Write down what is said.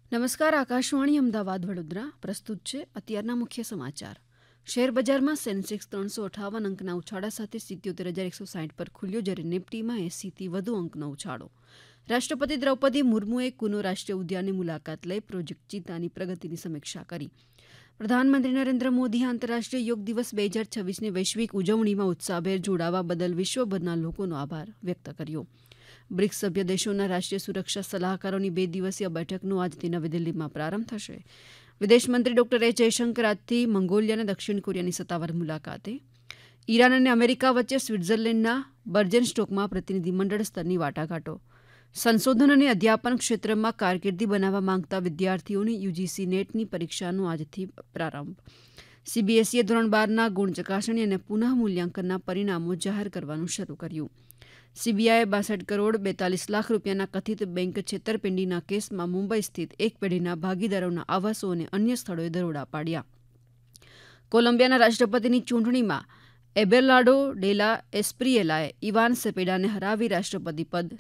નમસ્કાર. આકાશવાણી અમદાવાદ વડોદરા પ્રસ્તુત છે અત્યારના મુખ્ય સમાચાર. શેર બજારમાં સેન્સેક્સ 358 અંકના ઉછાળા સાથે 77,160 પર ખુલ્યો, જ્યારે નિફ્ટીમાં 80થી વધુ અંકનો ઉછાળો. રાષ્ટ્રપતિ દ્રૌપદી મુર્મુએ કુનો રાષ્ટ્રીય ઉદ્યાનની મુલાકાત લઈ પ્રોજેક્ટ ચીતાની પ્રગતિની સમીક્ષા કરી. પ્રધાનમંત્રી નરેન્દ્ર મોદીએ આંતરરાષ્ટ્રીય યોગ દિવસ 2026ની વૈશ્વિક ઉજવણીમાં ઉત્સાહભેર જોડાવા બદલ વિશ્વભરના લોકોનો આભાર વ્યક્ત કર્યો. બ્રિક્સ સભ્ય દેશોના રાષ્ટ્રીય સુરક્ષા સલાહકારોની 2 દિવસીય બેઠકનો આજથી નવી દિલ્હીમાં પ્રારંભ થશે. વિદેશમંત્રી ડોક્ટર એસ જયશંકર આજથી મંગોલિયા અને દક્ષિણ કોરિયાની સત્તાવાર મુલાકાતે. ઈરાન અને અમેરિકા વચ્ચે સ્વિટ્ઝરલેન્ડના બર્જનસ્ટોકમાં પ્રતિનિધિમંડળ સ્તરની વાટાઘાટો. સંશોધન અને અધ્યાપન ક્ષેત્રમાં કારકિર્દી બનાવવા માંગતા વિદ્યાર્થીઓની યુજીસી નેટની પરીક્ષાનો આજથી પ્રારંભ. સીબીએસઈએ ધોરણ 12ના ગુણ ચકાસણી અને પુનઃ મૂલ્યાંકનના પરિણામો જાહેર કરવાનું શરૂ કર્યું. સીબીઆઈએ 62 કરોડ 42 લાખ રૂપિયાના કથિત બેંક છેતરપિંડીના કેસમાં મુંબઈ સ્થિત એક પેઢીના ભાગીદારોના આવાસો અને અન્ય સ્થળોએ દરોડા પાડ્યા. કોલંબિયાના રાષ્ટ્રપતિની ચૂંટણીમાં એબેલાર્ડો ડે લા એસ્પ્રિએલાએ ઇવાન સેપેડાને હરાવી રાષ્ટ્રપતિ પદ